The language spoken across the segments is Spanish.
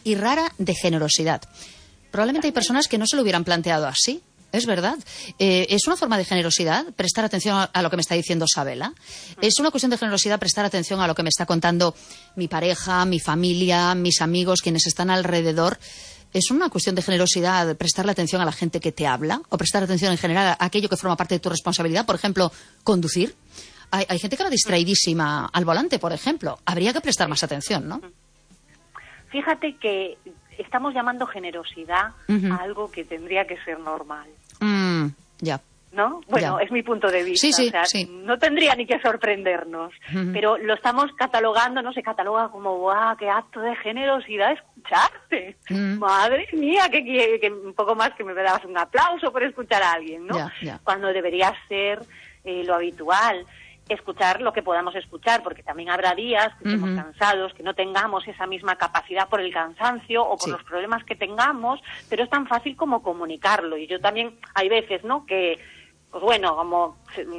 y rara de generosidad. Probablemente hay personas que no se lo hubieran planteado así. Es verdad. ¿Es una forma de generosidad prestar atención a lo que me está diciendo Sabela? ¿Es una cuestión de generosidad prestar atención a lo que me está contando mi pareja, mi familia, mis amigos, quienes están alrededor? ¿Es una cuestión de generosidad prestarle atención a la gente que te habla? ¿O prestar atención en general a aquello que forma parte de tu responsabilidad? Por ejemplo, conducir. Hay gente que va distraidísima al volante, por ejemplo. Habría que prestar más atención, ¿no? Fíjate que estamos llamando generosidad a algo que tendría que ser normal. Ya. ¿No? Bueno, ya. Es mi punto de vista. Sí, o sea, sí. no tendría ni que sorprendernos. Pero lo estamos catalogando, ¿no? Se cataloga como, ¡guau, qué acto de generosidad escucharte! Madre mía, que un poco más que me das un aplauso por escuchar a alguien, ¿no? Ya. Cuando debería ser lo habitual. Escuchar lo que podamos escuchar, porque también habrá días que estemos cansados, que no tengamos esa misma capacidad por el cansancio o por los problemas que tengamos, pero es tan fácil como comunicarlo. Y yo también, hay veces, ¿no?, que, pues bueno, como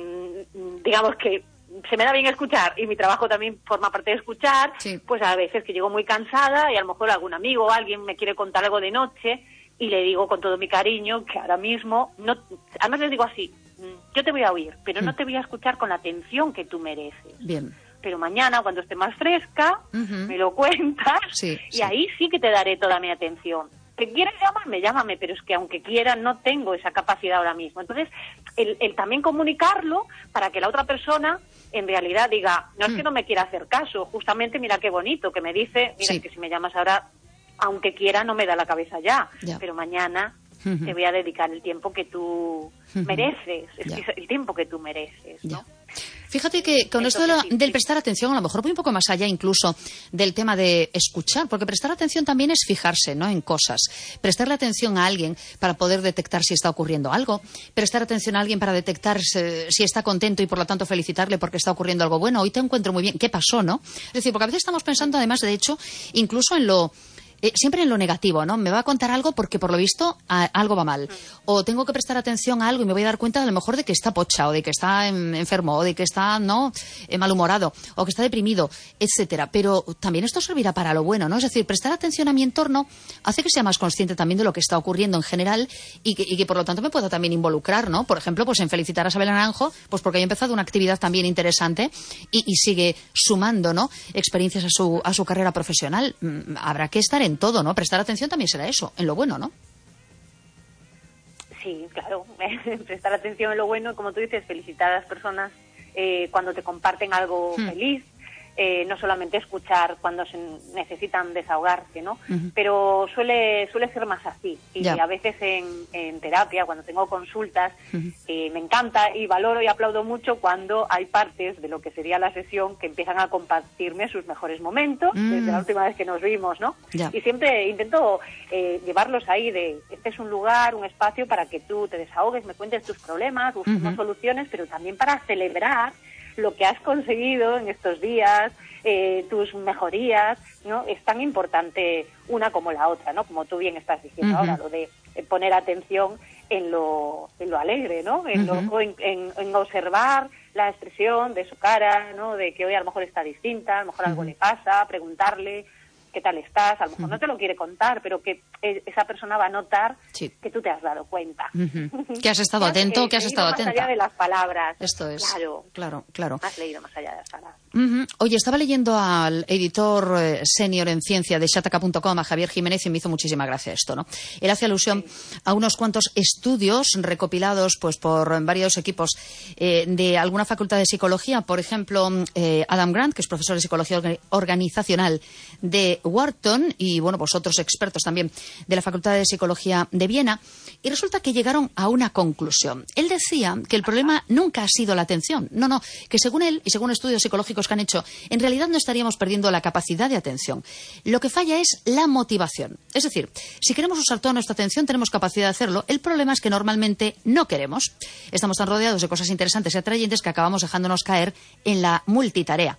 digamos que se me da bien escuchar y mi trabajo también forma parte de escuchar, pues a veces que llego muy cansada y a lo mejor algún amigo o alguien me quiere contar algo de noche y le digo con todo mi cariño que ahora mismo, no, además les digo así, yo te voy a oír, pero no te voy a escuchar con la atención que tú mereces. Bien. Pero mañana, cuando esté más fresca, me lo cuentas y ahí sí que te daré toda mi atención. ¿Que quieres llamarme? Llámame, pero es que aunque quiera no tengo esa capacidad ahora mismo. Entonces, el también comunicarlo para que la otra persona en realidad diga, no es que no me quiera hacer caso, justamente mira qué bonito, que me dice, mira, que si me llamas ahora, aunque quiera no me da la cabeza ya. Pero mañana te voy a dedicar el tiempo que tú mereces, el tiempo que tú mereces, ¿no? Fíjate que con esto del prestar atención, a lo mejor voy un poco más allá incluso del tema de escuchar, porque prestar atención también es fijarse, ¿no?, en cosas. Prestarle atención a alguien para poder detectar si está ocurriendo algo, prestar atención a alguien para detectar si está contento y por lo tanto felicitarle porque está ocurriendo algo bueno. Hoy te encuentro muy bien. ¿Qué pasó, no? Es decir, porque a veces estamos pensando además, de hecho, incluso en lo... siempre en lo negativo, ¿no? Me va a contar algo porque por lo visto algo va mal. O tengo que prestar atención a algo y me voy a dar cuenta a lo mejor de que está pocha, o de que está enfermo, o de que está malhumorado, o que está deprimido, etcétera. Pero también esto servirá para lo bueno, ¿no? Es decir, prestar atención a mi entorno hace que sea más consciente también de lo que está ocurriendo en general y que por lo tanto me pueda también involucrar, ¿no? Por ejemplo, pues en felicitar a Sabela Naranjo, pues porque haya empezado una actividad también interesante y sigue sumando, ¿no?, experiencias a su carrera profesional. Habrá que estar en todo, ¿no? Prestar atención también será eso, en lo bueno, ¿no? Sí, claro. Prestar atención en lo bueno, como tú dices, felicitar a las personas cuando te comparten algo feliz, no solamente escuchar cuando se necesitan desahogarse, ¿no? Pero suele ser más así. Y a veces en terapia, cuando tengo consultas, me encanta y valoro y aplaudo mucho cuando hay partes de lo que sería la sesión que empiezan a compartirme sus mejores momentos desde la última vez que nos vimos, ¿no? Y siempre intento llevarlos ahí este es un lugar, un espacio para que tú te desahogues, me cuentes tus problemas, busquemos soluciones, pero también para celebrar lo que has conseguido en estos días, tus mejorías, ¿no? Es tan importante una como la otra, ¿no? Como tú bien estás diciendo ahora, lo de poner atención en lo alegre, ¿no? En observar la expresión de su cara, ¿no? De que hoy a lo mejor está distinta, a lo mejor algo le pasa, preguntarle qué tal estás, a lo mejor no te lo quiere contar, pero que esa persona va a notar que tú te has dado cuenta. Que has estado atento, que has estado atenta. Más allá de las palabras. Esto es. Claro. Has leído más allá de las palabras. Oye, estaba leyendo al editor senior en ciencia de Shataka.com, a Javier Jiménez, y me hizo muchísima gracia esto, ¿no? Él hace alusión a unos cuantos estudios recopilados pues por varios equipos de alguna facultad de psicología. Por ejemplo, Adam Grant, que es profesor de psicología organizacional de Wharton, y bueno, pues otros expertos también de la Facultad de Psicología de Viena, y resulta que llegaron a una conclusión. Él decía que el problema nunca ha sido la atención. No, que según él y según estudios psicológicos que han hecho, en realidad no estaríamos perdiendo la capacidad de atención. Lo que falla es la motivación. Es decir, si queremos usar toda nuestra atención, tenemos capacidad de hacerlo. El problema es que normalmente no queremos. Estamos tan rodeados de cosas interesantes y atrayentes que acabamos dejándonos caer en la multitarea.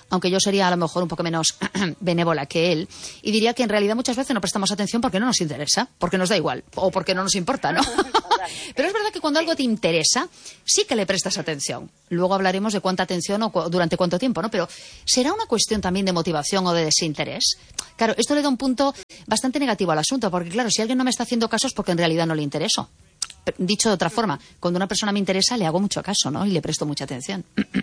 aunque yo sería a lo mejor un poco menos benévola que él, y diría que en realidad muchas veces no prestamos atención porque no nos interesa, porque nos da igual, o porque no nos importa, ¿no? Pero es verdad que cuando algo te interesa, sí que le prestas atención. Luego hablaremos de cuánta atención o durante cuánto tiempo, ¿no? Pero ¿será una cuestión también de motivación o de desinterés? Claro, esto le da un punto bastante negativo al asunto, porque claro, si alguien no me está haciendo caso es porque en realidad no le intereso. Dicho de otra forma, cuando una persona me interesa le hago mucho caso, ¿no? Y le presto mucha atención.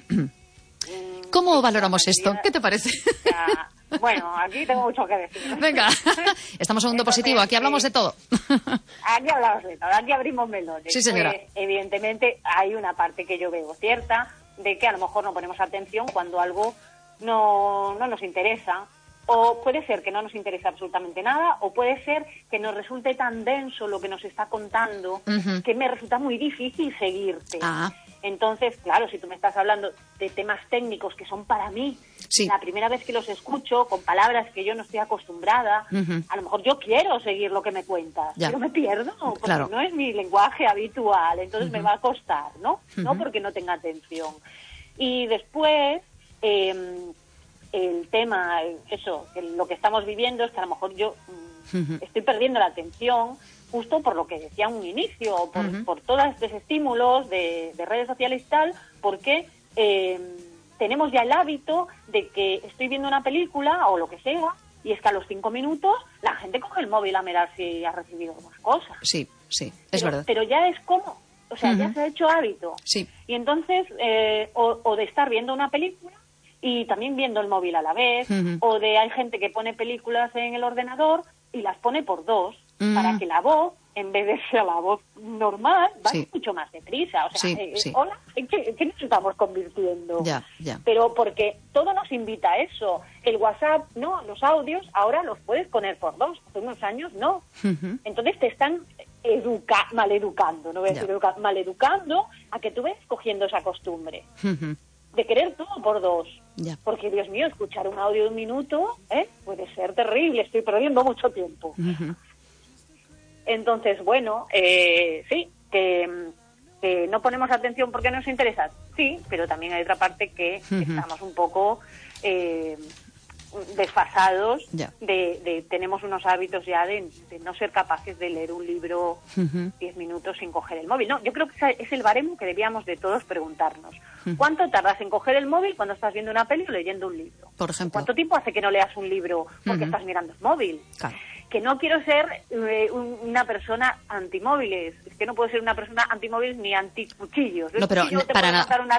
¿Cómo valoramos esto? ¿Qué te parece? Bueno, aquí tengo mucho que decir. Venga, estamos en Mundo Positivo, aquí hablamos de todo. Aquí hablamos de todo, aquí abrimos melones. Sí, señora. Pues, evidentemente hay una parte que yo veo cierta, de que a lo mejor no ponemos atención cuando algo no nos interesa. O puede ser que no nos interese absolutamente nada, o puede ser que nos resulte tan denso lo que nos está contando, que me resulta muy difícil seguirte. Entonces, claro, si tú me estás hablando de temas técnicos que son para mí, sí, la primera vez que los escucho, con palabras que yo no estoy acostumbrada, a lo mejor yo quiero seguir lo que me cuentas, pero me pierdo, porque no es mi lenguaje habitual, entonces me va a costar, ¿no? No porque no tenga atención. Y después, el tema, eso, que lo que estamos viviendo es que a lo mejor yo estoy perdiendo la atención, justo por lo que decía un inicio, por todos estos estímulos de redes sociales y tal, porque tenemos ya el hábito de que estoy viendo una película o lo que sea, y es que a los 5 minutos la gente coge el móvil a mirar si ha recibido más cosas. Sí, es verdad. Pero ya es como, o sea, ya se ha hecho hábito. Sí. Y entonces, o de estar viendo una película y también viendo el móvil a la vez, o de hay gente que pone películas en el ordenador y las pone por 2, para que la voz, en vez de ser la voz normal, vaya mucho más deprisa. O sea, hola, ¿en qué nos estamos convirtiendo? Ya. Pero porque todo nos invita a eso. El WhatsApp, no, los audios ahora los puedes poner por 2, hace unos años no. Entonces te están maleducando, no voy a decir maleducando a que tú vayas cogiendo esa costumbre. De querer todo por 2. Porque, Dios mío, escuchar un audio de 1 minuto puede ser terrible, estoy perdiendo mucho tiempo. Entonces, bueno, sí, que no ponemos atención porque nos interesa, sí, pero también hay otra parte que estamos un poco desfasados, tenemos unos hábitos ya de no ser capaces de leer un libro 10 minutos sin coger el móvil. No, yo creo que ese es el baremo que debíamos de todos preguntarnos. ¿Cuánto tardas en coger el móvil cuando estás viendo una peli o leyendo un libro? Por ejemplo. ¿Cuánto tiempo hace que no leas un libro porque estás mirando el móvil? Claro. Que no quiero ser una persona antimóviles. Es que no puedo ser una persona antimóviles ni anticuchillos. No, pero para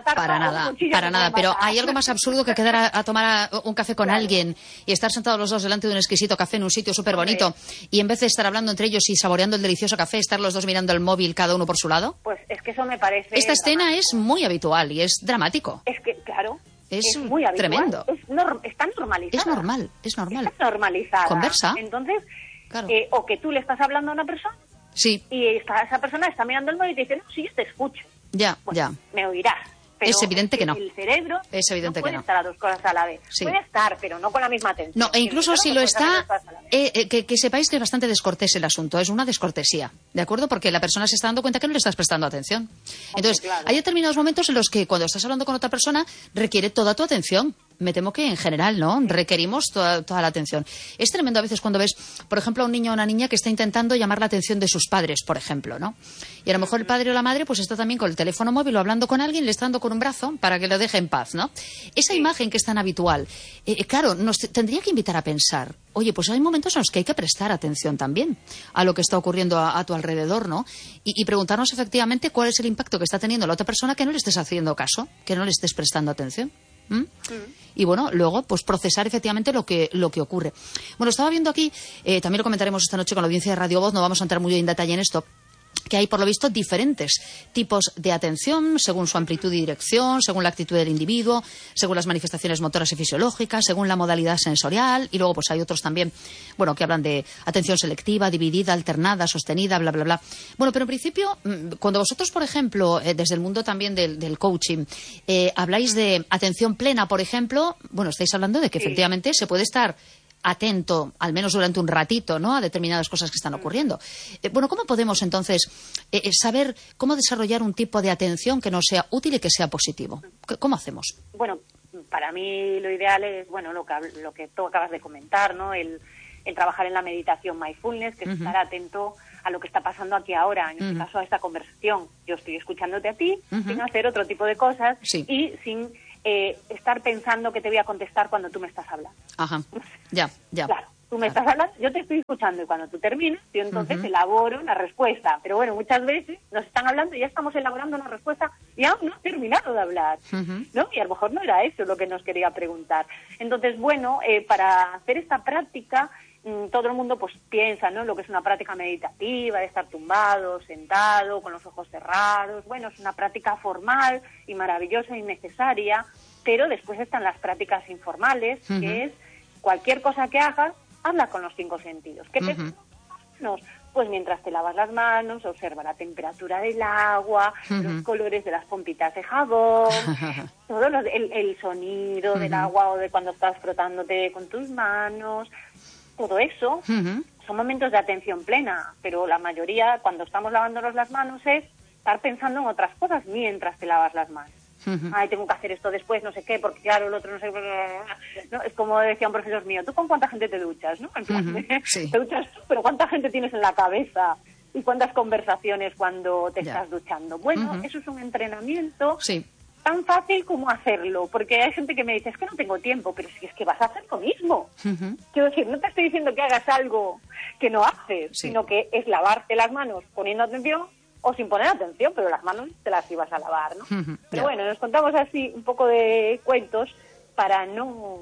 nada. Pero hay algo más absurdo que quedar a tomar un café con alguien y estar sentados los dos delante de un exquisito café en un sitio súper bonito y en vez de estar hablando entre ellos y saboreando el delicioso café, estar los dos mirando el móvil cada uno por su lado. Pues es que eso me parece... Esta escena es muy habitual y es dramático. Es que, claro... Es muy habitual. Tremendo. Está normalizada. Es normal. Está normalizada. Conversa. Entonces, claro. O que tú le estás hablando a una persona y esa persona está mirando el móvil y te dice, no, sí, te escucho. Bueno, me oirás. Pero es evidente que no. El cerebro es evidente no puede que no. estar a 2 cosas a la vez. Puede estar, pero no con la misma atención. No, e incluso si lo está, que sepáis que es bastante descortés el asunto. Es una descortesía, ¿de acuerdo? Porque la persona se está dando cuenta que no le estás prestando atención. Entonces, hay determinados momentos en los que cuando estás hablando con otra persona requiere toda tu atención. Me temo que en general, ¿no? Requerimos toda la atención. Es tremendo a veces cuando ves, por ejemplo, a un niño o una niña que está intentando llamar la atención de sus padres, por ejemplo, ¿no? Y a lo mejor el padre o la madre pues está también con el teléfono móvil o hablando con alguien, le está dando con un brazo para que lo deje en paz, ¿no? Esa imagen que es tan habitual, claro, nos tendría que invitar a pensar, oye, pues hay momentos en los que hay que prestar atención también a lo que está ocurriendo a tu alrededor, ¿no? Y preguntarnos efectivamente cuál es el impacto que está teniendo la otra persona que no le estés haciendo caso, que no le estés prestando atención. Y bueno, luego pues procesar efectivamente lo que ocurre. Bueno, estaba viendo aquí, también lo comentaremos esta noche con la audiencia de Radio Voz, no vamos a entrar muy en detalle en esto, que hay, por lo visto, diferentes tipos de atención según su amplitud y dirección, según la actitud del individuo, según las manifestaciones motoras y fisiológicas, según la modalidad sensorial, y luego pues hay otros también, bueno, que hablan de atención selectiva, dividida, alternada, sostenida, bla, bla, bla. Bueno, pero en principio, cuando vosotros, por ejemplo, desde el mundo también del coaching, habláis de atención plena, por ejemplo, bueno, estáis hablando de que efectivamente se puede estar atento, al menos durante un ratito, ¿no?, a determinadas cosas que están ocurriendo. Bueno, ¿cómo podemos entonces saber cómo desarrollar un tipo de atención que nos sea útil y que sea positivo? ¿Cómo hacemos? Bueno, para mí lo ideal es, bueno, lo que tú acabas de comentar, ¿no? El trabajar en la meditación mindfulness, que es estar atento a lo que está pasando aquí ahora, en este caso a esta conversación. Yo estoy escuchándote a ti sin hacer otro tipo de cosas y sin estar pensando que te voy a contestar cuando tú me estás hablando. Ajá, ya. Claro, tú me estás hablando, yo te estoy escuchando y cuando tú terminas, yo entonces elaboro una respuesta. Pero bueno, muchas veces nos están hablando y ya estamos elaborando una respuesta y aún no he terminado de hablar, ¿no? Y a lo mejor no era eso lo que nos quería preguntar. Entonces, bueno, para hacer esta práctica, todo el mundo pues piensa, ¿no?, lo que es una práctica meditativa, de estar tumbado, sentado, con los ojos cerrados. Bueno, es una práctica formal y maravillosa y necesaria, pero después están las prácticas informales, que es cualquier cosa que hagas, hazla con los 5 sentidos. ¿Qué te manos? Pues mientras te lavas las manos, observa la temperatura del agua, los colores de las pompitas de jabón, todo el sonido del agua o de cuando estás frotándote con tus manos. Todo eso son momentos de atención plena, pero la mayoría, cuando estamos lavándonos las manos, es estar pensando en otras cosas mientras te lavas las manos. Ay, tengo que hacer esto después, no sé qué, porque claro, el otro no sé qué. ¿No? Es como decía un profesor mío, ¿tú con cuánta gente te duchas? ¿No? En plan, te duchas tú, pero ¿cuánta gente tienes en la cabeza? ¿Y cuántas conversaciones cuando te estás duchando? Bueno, eso es un entrenamiento tan fácil como hacerlo, porque hay gente que me dice, es que no tengo tiempo, pero si es que vas a hacer lo mismo. Quiero decir, no te estoy diciendo que hagas algo que no haces, sino que es lavarte las manos poniendo atención o sin poner atención, pero las manos te las ibas a lavar, ¿no? Pero bueno, nos contamos así un poco de cuentos para no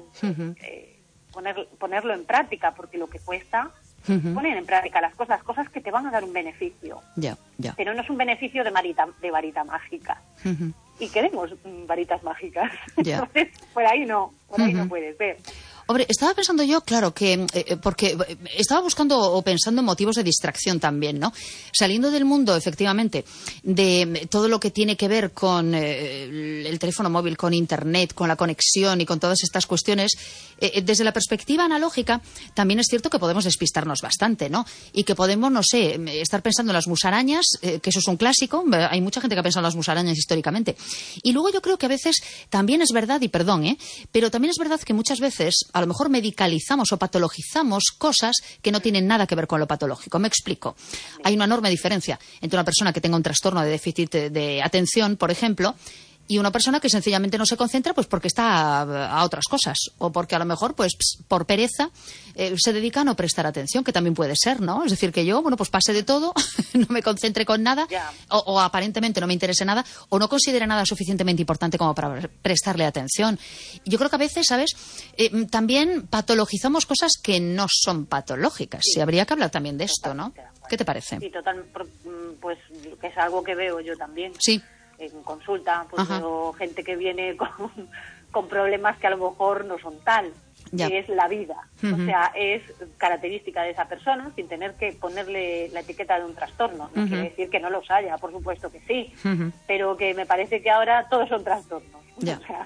ponerlo en práctica, porque lo que cuesta poner en práctica las cosas que te van a dar un beneficio. Pero no es un beneficio de varita mágica. Y queremos varitas mágicas. Entonces, por ahí no puede ser. Hombre, estaba pensando yo, claro, que porque estaba buscando o pensando en motivos de distracción también, ¿no? Saliendo del mundo, efectivamente, de todo lo que tiene que ver con el teléfono móvil, con Internet, con la conexión y con todas estas cuestiones, desde la perspectiva analógica, también es cierto que podemos despistarnos bastante, ¿no? Y que podemos, no sé, estar pensando en las musarañas, que eso es un clásico. Hay mucha gente que ha pensado en las musarañas históricamente. Y luego yo creo que a veces también es verdad, y perdón, pero también es verdad que muchas veces a lo mejor medicalizamos o patologizamos cosas que no tienen nada que ver con lo patológico. Me explico. Hay una enorme diferencia entre una persona que tenga un trastorno de déficit de atención, por ejemplo, y una persona que sencillamente no se concentra pues porque está a otras cosas o porque a lo mejor pues por pereza se dedica a no prestar atención, que también puede ser, ¿no? Es decir, que yo, bueno, pues pase de todo, no me concentre con nada o aparentemente no me interese nada o no considere nada suficientemente importante como para prestarle atención. Yo creo que a veces, ¿sabes? También patologizamos cosas que no son patológicas. Y habría que hablar también de esto, ¿no? ¿Qué te parece? Sí, total, pues que es algo que veo yo también. Sí. En consulta, pues veo gente que viene con problemas que a lo mejor no son tal, que es la vida. O sea, es característica de esa persona sin tener que ponerle la etiqueta de un trastorno. No quiere decir que no los haya, por supuesto que sí, pero que me parece que ahora todos son trastornos. O sea,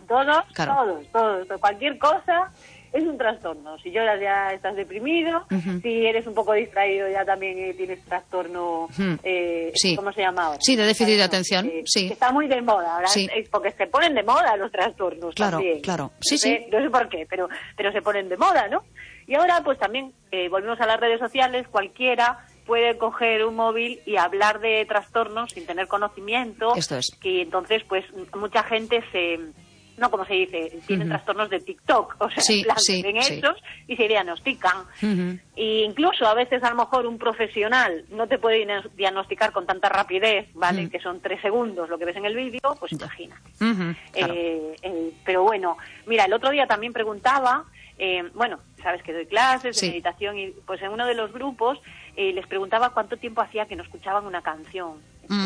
todos, cualquier cosa es un trastorno. Si lloras ya estás deprimido, si eres un poco distraído ya también tienes trastorno, ¿cómo se llama ahora? Sí, de déficit de atención, sí. Que está muy de moda ahora, es porque se ponen de moda los trastornos también. Claro, sí. No sé por qué, pero se ponen de moda, ¿no? Y ahora pues también volvemos a las redes sociales, cualquiera puede coger un móvil y hablar de trastornos sin tener conocimiento. Esto es. Que entonces pues mucha gente no, como se dice, tienen trastornos de TikTok, o sea, ven esos y se diagnostican. E incluso a veces a lo mejor un profesional no te puede diagnosticar con tanta rapidez, ¿vale? Que son 3 segundos lo que ves en el vídeo, pues imagínate. Claro. Pero bueno, mira, el otro día también preguntaba, bueno, sabes que doy clases de meditación y pues en uno de los grupos les preguntaba cuánto tiempo hacía que no escuchaban una canción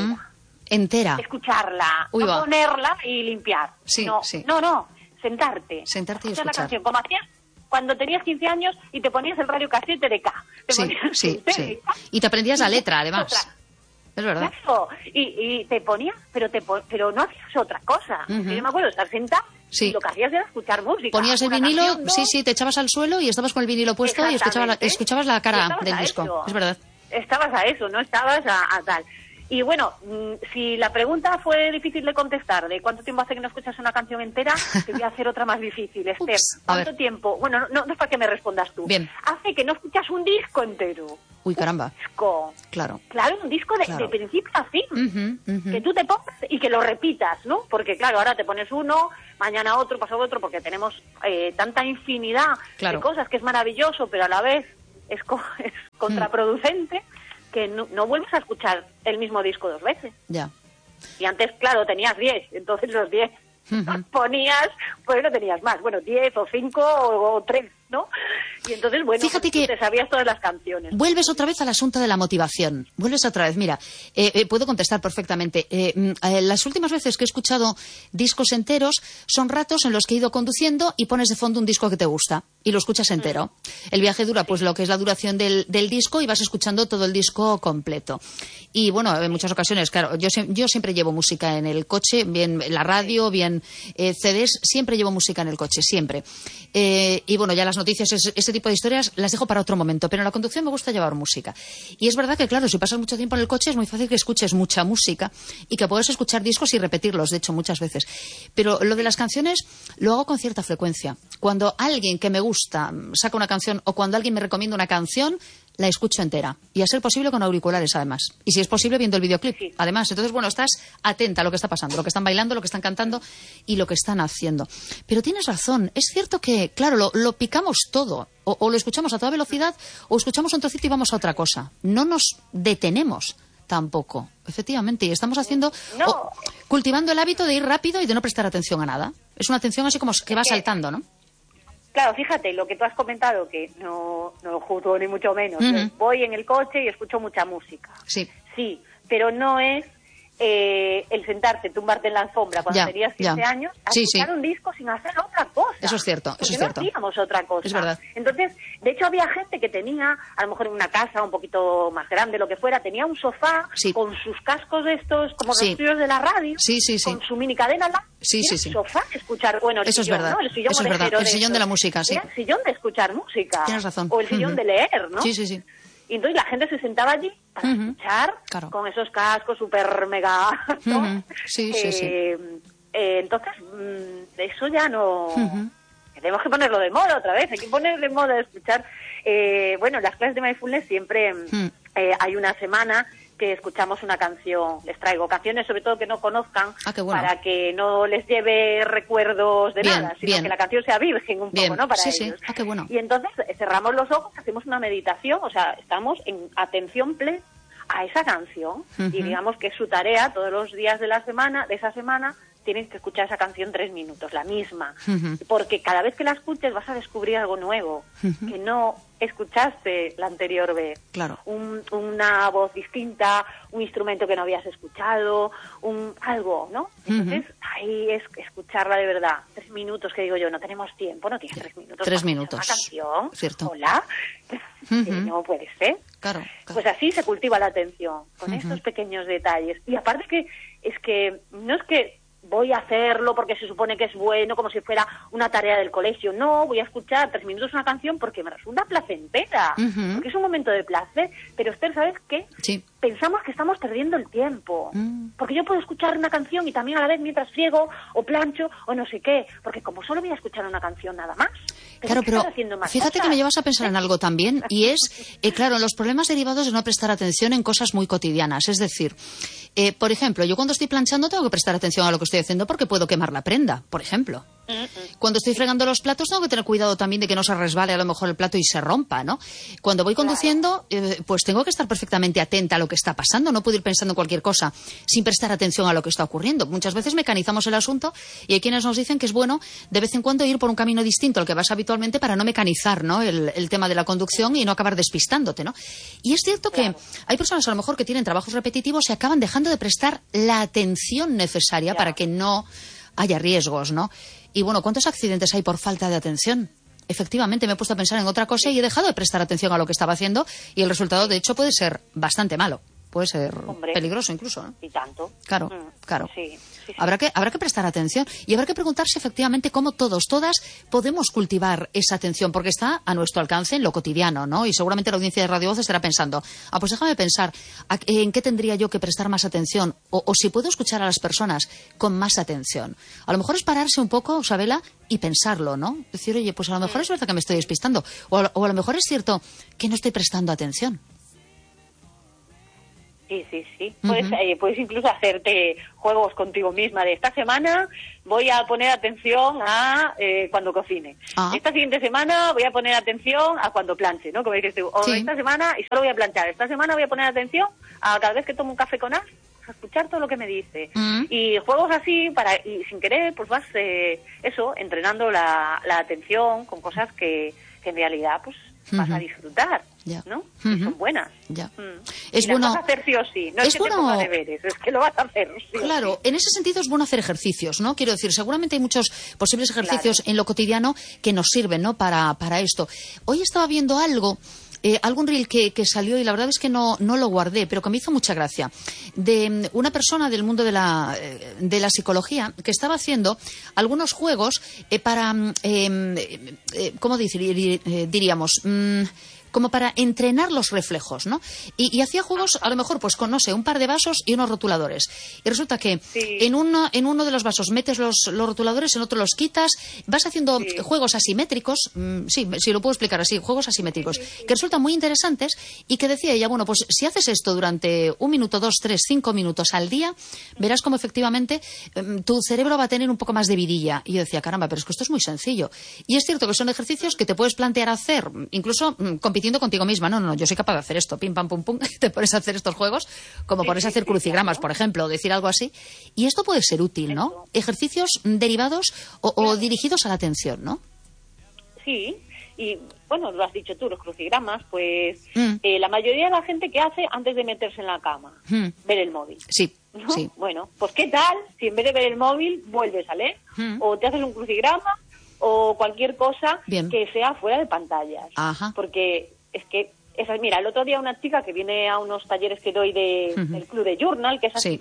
entera. Escucharla, no ponerla y limpiar. No, sentarte. Sentarte y escuchar la escuchar. canción, como hacías cuando tenías 15 años y te ponías el radiocassette de K. Sí. Y te aprendías la letra, además. Es verdad. Claro, y te ponías, pero no hacías otra cosa. Yo me acuerdo de estar sentada y lo que hacías era escuchar música. Ponías el vinilo, te echabas al suelo y estabas con el vinilo puesto y escuchabas la cara del disco. Eso. Es verdad. Estabas a eso, no estabas a tal. Y bueno, si la pregunta fue difícil de contestar, de cuánto tiempo hace que no escuchas una canción entera, te voy a hacer otra más difícil, Esther. ¿Cuánto tiempo? Bueno, no es para que me respondas tú. Bien. Hace que no escuchas un disco entero. Uy, caramba. Un disco. Claro, un disco de principio a fin. Que tú te pongas y que lo repitas, ¿no? Porque, claro, ahora te pones uno, mañana otro, pasado otro, porque tenemos tanta infinidad de cosas que es maravilloso, pero a la vez es contraproducente. Que no vuelves a escuchar el mismo disco 2 veces. Ya. Y antes, claro, tenías 10, entonces los 10 ponías, pues no tenías más, 10 o 5 o 3, ¿no? Y entonces, bueno, fíjate que te sabías todas las canciones. Vuelves otra vez al asunto de la motivación. Vuelves otra vez. Mira, puedo contestar perfectamente. Las últimas veces que he escuchado discos enteros son ratos en los que he ido conduciendo y pones de fondo un disco que te gusta y lo escuchas entero. El viaje dura pues lo que es la duración del disco y vas escuchando todo el disco completo. Y bueno, en muchas ocasiones, claro, yo siempre llevo música en el coche, bien la radio, bien CDs, siempre llevo música en el coche, siempre. Y bueno, ya las noticias, ese tipo de historias las dejo para otro momento, pero en la conducción me gusta llevar música. Y es verdad que, claro, si pasas mucho tiempo en el coche es muy fácil que escuches mucha música y que puedas escuchar discos y repetirlos, de hecho, muchas veces. Pero lo de las canciones lo hago con cierta frecuencia. Cuando alguien que me gusta saca una canción o cuando alguien me recomienda una canción, la escucho entera. Y a ser posible con auriculares, además. Y si es posible, viendo el videoclip, además. Entonces, bueno, estás atenta a lo que está pasando, lo que están bailando, lo que están cantando y lo que están haciendo. Pero tienes razón. Es cierto que, claro, lo picamos todo. O lo escuchamos a toda velocidad o escuchamos un trocito y vamos a otra cosa. No nos detenemos tampoco, efectivamente. Y estamos haciendo... cultivando el hábito de ir rápido y de no prestar atención a nada. Es una atención así como que va saltando, ¿no? Claro, fíjate, lo que tú has comentado, que no juzgo ni mucho menos. Voy en el coche y escucho mucha música. Sí, pero no es el sentarte, tumbarte en la alfombra cuando tenías 15 años, a escuchar un disco sin hacer otra cosa. Eso es cierto, eso es cierto. No hacíamos otra cosa. Es verdad. Entonces, de hecho, había gente que tenía, a lo mejor en una casa un poquito más grande, lo que fuera, tenía un sofá con sus cascos estos, como los tuyos de la radio, con su mini cadena al lado. Sofá, escuchar, bueno, eso sillón, es verdad. ¿no? El sillón, eso es verdad. El sillón de la música, Era el sillón de escuchar música. Tienes razón. O el sillón de leer, ¿no? Sí. Y entonces la gente se sentaba allí para escuchar con esos cascos súper mega, ¿no? Sí. Entonces, eso ya no... Tenemos que ponerlo de moda otra vez, hay que poner de moda escuchar. Bueno, en las clases de Mindfulness siempre hay una semana que escuchamos una canción. Les traigo canciones, sobre todo que no conozcan, para que no les lleve recuerdos de nada, sino que la canción sea virgen un poco, ¿no? Para ellos. Qué bueno. Y entonces cerramos los ojos, hacemos una meditación, o sea, estamos en atención plena a esa canción. Y digamos que es su tarea todos los días de esa semana, tienes que escuchar esa canción 3 minutos, la misma. Porque cada vez que la escuches vas a descubrir algo nuevo, que no escuchaste la anterior vez. Claro. Una voz distinta, un instrumento que no habías escuchado, algo, ¿no? Entonces, ahí es escucharla de verdad. 3 minutos, que digo yo, no tenemos tiempo, no tienes 3 minutos. 3 minutos. Una canción. Cierto. Hola. No puede ser. Claro. Pues así se cultiva la atención, con estos pequeños detalles. Y aparte que no es que voy a hacerlo porque se supone que es bueno, como si fuera una tarea del colegio. No, voy a escuchar 3 minutos una canción porque me resulta placentera, porque es un momento de placer. Pero Esther, ¿sabes qué? Sí. Pensamos que estamos perdiendo el tiempo, porque yo puedo escuchar una canción y también a la vez mientras friego o plancho o no sé qué, porque como solo voy a escuchar una canción nada más. Claro, pero fíjate que me llevas a pensar en algo también, y es, claro, los problemas derivados de no prestar atención en cosas muy cotidianas. Es decir, por ejemplo, yo cuando estoy planchando tengo que prestar atención a lo que estoy haciendo porque puedo quemar la prenda, por ejemplo. Cuando estoy fregando los platos tengo que tener cuidado también de que no se resbale a lo mejor el plato y se rompa, ¿no? Cuando voy conduciendo, pues tengo que estar perfectamente atenta a lo que está pasando, no puedo ir pensando en cualquier cosa sin prestar atención a lo que está ocurriendo. Muchas veces mecanizamos el asunto y hay quienes nos dicen que es bueno de vez en cuando ir por un camino distinto al que vas habitualmente para no mecanizar, ¿no? el tema de la conducción y no acabar despistándote, ¿no? Y es cierto que hay personas a lo mejor que tienen trabajos repetitivos y acaban dejando de prestar la atención necesaria para que no haya riesgos, ¿no? Y bueno, ¿cuántos accidentes hay por falta de atención? Efectivamente, me he puesto a pensar en otra cosa y he dejado de prestar atención a lo que estaba haciendo y el resultado, de hecho, puede ser bastante malo. Puede ser peligroso incluso, ¿no? Y tanto. Claro. Sí. Habrá que prestar atención y habrá que preguntarse efectivamente cómo todas podemos cultivar esa atención, porque está a nuestro alcance en lo cotidiano, ¿no? Y seguramente la audiencia de Radio Voz estará pensando, pues déjame pensar en qué tendría yo que prestar más atención o si puedo escuchar a las personas con más atención. A lo mejor es pararse un poco, Sabela, y pensarlo, ¿no? Decir, oye, pues a lo mejor es verdad que me estoy despistando o a lo mejor es cierto que no estoy prestando atención. Sí. Puedes incluso hacerte juegos contigo misma de esta semana voy a poner atención a cuando cocine. Esta siguiente semana voy a poner atención a cuando planche, ¿no? Como dices tú. O esta semana y solo voy a planchar. Esta semana voy a poner atención a cada vez que tomo un café con As, a escuchar todo lo que me dice. Y juegos así y sin querer pues vas entrenando la atención con cosas que en realidad pues vas a disfrutar, ¿no? Que son buenas. Es bueno. Las vas a hacer sí o sí. No es que te pongas deberes, es que lo vas a hacer sí Claro, o sí. En ese sentido es bueno hacer ejercicios, ¿no? Quiero decir, seguramente hay muchos posibles ejercicios en lo cotidiano que nos sirven, ¿no? Para esto. Hoy estaba viendo algún reel que salió y la verdad es que no lo guardé, pero que me hizo mucha gracia, de una persona del mundo de la psicología que estaba haciendo algunos juegos para, ¿cómo diríamos? Como para entrenar los reflejos, ¿no? Y hacía juegos, a lo mejor, pues con, no sé, un par de vasos y unos rotuladores. Y resulta que en uno de los vasos metes los rotuladores, en otro los quitas, vas haciendo juegos asimétricos, si lo puedo explicar así, juegos asimétricos, que resultan muy interesantes y que decía ella, bueno, pues si haces esto durante 1 minuto, 2, 3, 5 minutos al día, verás cómo efectivamente tu cerebro va a tener un poco más de vidilla. Y yo decía, caramba, pero es que esto es muy sencillo. Y es cierto que son ejercicios que te puedes plantear hacer, incluso compitiendo contigo misma. No, yo soy capaz de hacer esto, pim, pam, pum, pum, te pones a hacer estos juegos, como pones a hacer crucigramas, por ejemplo, o decir algo así. Y esto puede ser útil, ¿no? Ejercicios derivados o dirigidos a la atención, ¿no? Sí, y bueno, lo has dicho tú, los crucigramas, pues la mayoría de la gente que hace antes de meterse en la cama, ver el móvil. Sí, ¿no? sí. Bueno, pues ¿qué tal si en vez de ver el móvil vuelves a leer? O te haces un crucigrama o cualquier cosa que sea fuera de pantallas. Porque es que, mira, el otro día una chica que viene a unos talleres que doy del Club de Journal, que es así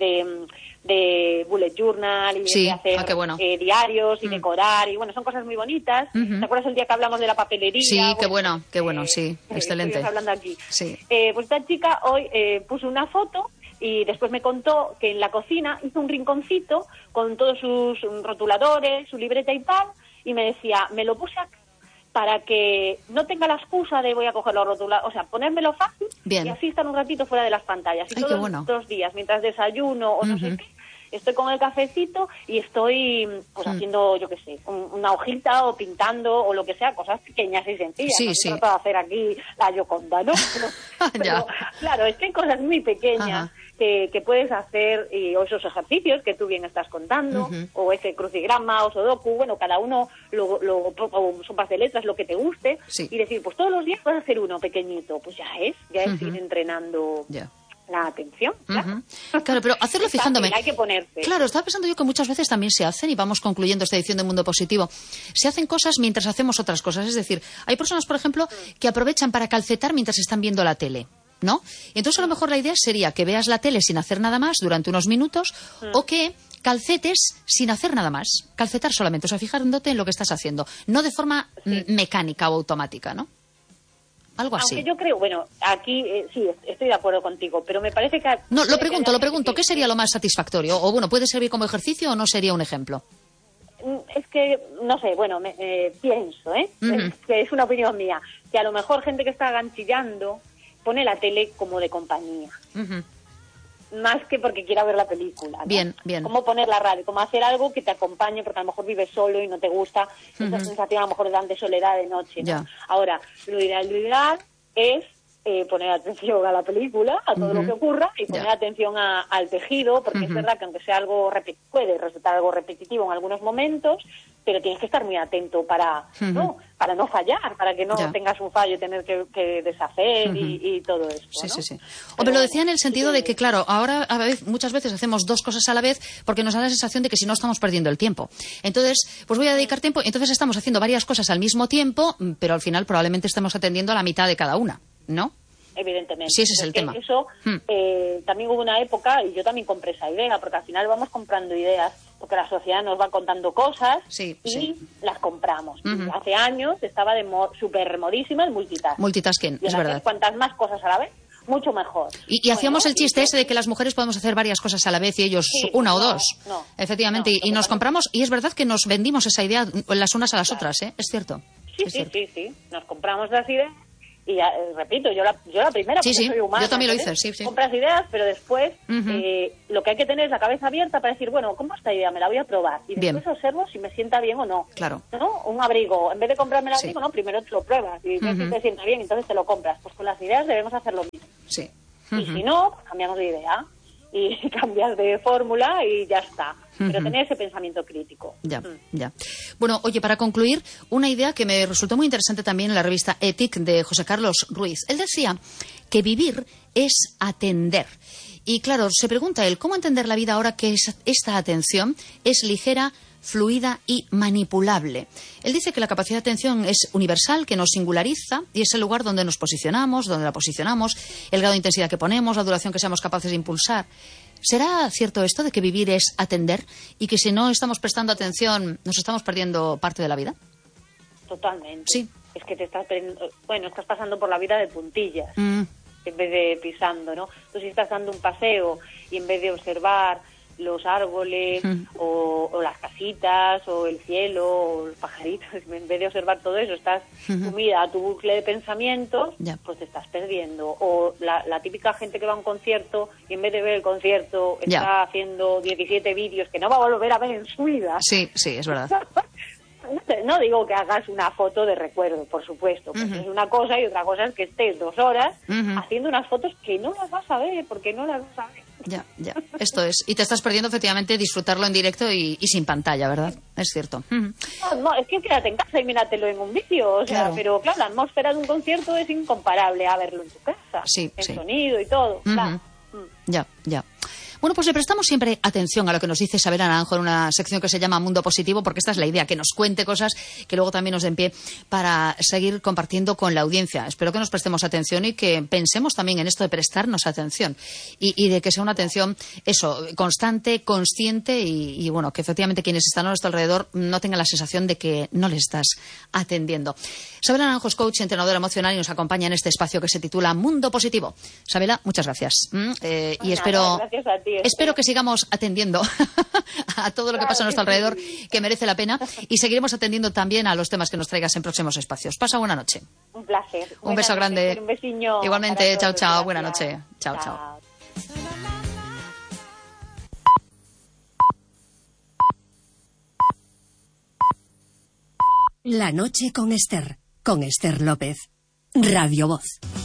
de bullet journal y de hacer diarios y decorar, y bueno, son cosas muy bonitas. ¿Te acuerdas el día que hablamos de la papelería? Sí, qué bueno, sí, excelente. Estuvimos hablando aquí. Sí. Pues esta chica hoy puso una foto y después me contó que en la cocina hizo un rinconcito con todos sus rotuladores, su libreta y tal, y me decía, me lo puse aquí para que no tenga la excusa de voy a coger los rotuladores, o sea, ponérmelo fácil y así estar un ratito fuera de las pantallas. Y todos los días, mientras desayuno o no sé qué, estoy con el cafecito y estoy pues haciendo, yo qué sé, una hojita o pintando o lo que sea, cosas pequeñas y sencillas. No trato de hacer aquí la Gioconda, ¿no? Pero claro, es que hay cosas muy pequeñas que puedes hacer, o esos ejercicios que tú bien estás contando, o ese crucigrama o sudoku, bueno, cada uno o sopas de letras, lo que te guste, y decir, pues todos los días vas a hacer uno pequeñito, pues ya es ir entrenando la atención. Claro, pero hacerlo fijándome. Hay que ponerse. Claro, estaba pensando yo que muchas veces también se hacen, y vamos concluyendo esta edición de Mundo Positivo, se hacen cosas mientras hacemos otras cosas. Es decir, hay personas, por ejemplo, que aprovechan para calcetar mientras están viendo la tele, ¿no? Entonces a lo mejor la idea sería que veas la tele sin hacer nada más durante unos minutos o que calcetes sin hacer nada más. Calcetar solamente, o sea, fijándote en lo que estás haciendo, no de forma mecánica o automática, ¿no? Algo así. Aunque yo creo, bueno, aquí sí, estoy de acuerdo contigo, pero me parece que... No, lo pregunto, ¿qué sería lo más satisfactorio? O bueno, ¿puede servir como ejercicio o no sería un ejemplo? Es que, no sé, bueno, pienso, que es una opinión mía, que a lo mejor gente que está ganchillando pone la tele como de compañía. Más que porque quiera ver la película, ¿no? Bien. Como poner la radio, como hacer algo que te acompañe, porque a lo mejor vives solo y no te gusta esa sensación a lo mejor de soledad de noche, ¿no? Ahora, lo ideal es poner atención a la película, a todo lo que ocurra, y poner atención al tejido, porque es verdad que aunque sea algo puede resultar algo repetitivo en algunos momentos, pero tienes que estar muy atento para no fallar, para que no tengas un fallo y tener que deshacer y todo esto, ¿no? Sí. Hombre, lo decía en el sentido de que, claro, ahora muchas veces hacemos dos cosas a la vez porque nos da la sensación de que si no estamos perdiendo el tiempo. Entonces, pues voy a dedicar tiempo, entonces estamos haciendo varias cosas al mismo tiempo, pero al final probablemente estemos atendiendo a la mitad de cada una, ¿no? evidentemente. Sí, ese es el tema. Eso, también hubo una época, y yo también compré esa idea, porque al final vamos comprando ideas, porque la sociedad nos va contando cosas y las compramos. Y hace años estaba súper modísima el multitasking. Multitasking, es verdad. Cuantas más cosas a la vez, mucho mejor. Y hacíamos el chiste ese de que las mujeres podemos hacer varias cosas a la vez y ellos una o dos. Efectivamente, y nos compramos, y es verdad que nos vendimos esa idea las unas a las otras, ¿eh? Es cierto. Sí. Nos compramos las ideas y repito, yo la primera, porque soy humana. Yo también lo hice, sí. Compras ideas, pero después lo que hay que tener es la cabeza abierta para decir, bueno, ¿cómo esta idea? Me la voy a probar. Y después observo si me sienta bien o no. Claro. ¿No? Un abrigo, en vez de comprarme el abrigo, no, primero te lo pruebas y ves si te sienta bien, entonces te lo compras. Pues con las ideas debemos hacer lo mismo. Sí. Y si no, pues cambiamos de idea y cambias de fórmula y ya está. Pero tener ese pensamiento crítico. Ya. Bueno, oye, para concluir, una idea que me resultó muy interesante también en la revista Ethic de José Carlos Ruiz. Él decía que vivir es atender. Y claro, se pregunta él, ¿cómo entender la vida ahora que esta atención es ligera, fluida y manipulable? Él dice que la capacidad de atención es universal, que nos singulariza y es el lugar donde nos posicionamos, donde la posicionamos, el grado de intensidad que ponemos, la duración que seamos capaces de impulsar. ¿Será cierto esto de que vivir es atender y que si no estamos prestando atención nos estamos perdiendo parte de la vida? Totalmente. Sí. Es que estás pasando por la vida de puntillas en vez de pisando, ¿no? Tú si estás dando un paseo y en vez de observar los árboles o las casitas o el cielo o los pajaritos, en vez de observar todo eso estás sumida a tu bucle de pensamientos, pues te estás perdiendo. O la típica gente que va a un concierto y en vez de ver el concierto está haciendo 17 vídeos que no va a volver a ver en su vida. Sí, es verdad. No digo que hagas una foto de recuerdo, por supuesto, porque es una cosa y otra cosa es que estés 2 horas haciendo unas fotos que no las vas a ver, porque no las vas a ver. Ya, esto es. Y te estás perdiendo efectivamente disfrutarlo en directo y sin pantalla, ¿verdad? Es cierto. No, es que quédate en casa y míratelo en un vídeo, o sea, pero claro, la atmósfera de un concierto es incomparable a verlo en tu casa. El sonido y todo, claro. Ya. Bueno, pues le prestamos siempre atención a lo que nos dice Isabel Naranjo en una sección que se llama Mundo Positivo, porque esta es la idea, que nos cuente cosas que luego también nos den pie para seguir compartiendo con la audiencia. Espero que nos prestemos atención y que pensemos también en esto de prestarnos atención y de que sea una atención, constante, consciente y bueno, que efectivamente quienes están a nuestro alrededor no tengan la sensación de que no les estás atendiendo. Isabel Naranjo es coach, entrenadora emocional y nos acompaña en este espacio que se titula Mundo Positivo. Isabela, muchas gracias. Y gracias a ti. Espero que sigamos atendiendo a todo lo que pasa a nuestro alrededor, que merece la pena, y seguiremos atendiendo también a los temas que nos traigas en próximos espacios. Pasa buena noche. Un placer. Un beso grande. Un besiño. Igualmente. Chao. Buena noche. Chao. La noche con Esther López. Radio Voz.